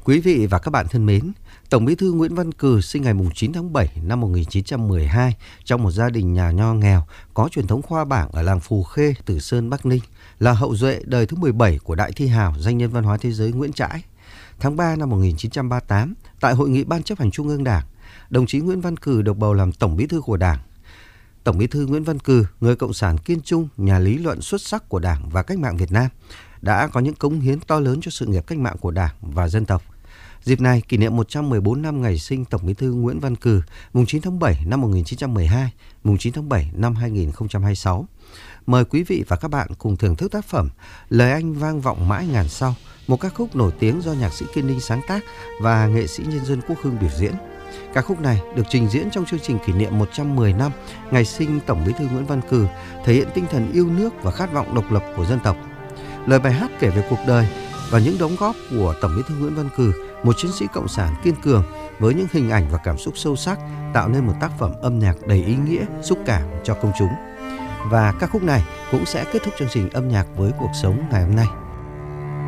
Quý vị và các bạn thân mến, Tổng Bí thư Nguyễn Văn Cừ sinh ngày 9 tháng 7 năm 1912 trong một gia đình nhà nho nghèo có truyền thống khoa bảng ở làng Phù Khê, Tử Sơn, Bắc Ninh, là hậu duệ đời thứ 17 của đại thi hào danh nhân văn hóa thế giới Nguyễn Trãi. Tháng 3 năm 1938, tại Hội nghị Ban chấp hành Trung ương Đảng, đồng chí Nguyễn Văn Cừ được bầu làm Tổng Bí thư của Đảng. Tổng Bí thư Nguyễn Văn Cừ, người cộng sản kiên trung, nhà lý luận xuất sắc của Đảng và cách mạng Việt Nam, đã có những cống hiến to lớn cho sự nghiệp cách mạng của Đảng và dân tộc. Dịp này kỷ niệm 114 năm ngày sinh Tổng Bí thư Nguyễn Văn Cừ, mùng 9 tháng 7 năm 1912, mùng 9 tháng 7 năm 2026. Mời quý vị và các bạn cùng thưởng thức tác phẩm Lời Anh vang vọng mãi ngàn sau, một ca khúc nổi tiếng do nhạc sĩ Kiên Ninh sáng tác và nghệ sĩ nhân dân Quốc Hưng biểu diễn. Ca khúc này được trình diễn trong chương trình kỷ niệm 110 năm ngày sinh Tổng Bí thư Nguyễn Văn Cừ, thể hiện tinh thần yêu nước và khát vọng độc lập của dân tộc. Lời bài hát kể về cuộc đời và những đóng góp của Tổng Bí thư Nguyễn Văn Cừ, một chiến sĩ cộng sản kiên cường với những hình ảnh và cảm xúc sâu sắc, tạo nên một tác phẩm âm nhạc đầy ý nghĩa, xúc cảm cho công chúng. Và ca khúc này cũng sẽ kết thúc chương trình âm nhạc với cuộc sống ngày hôm nay.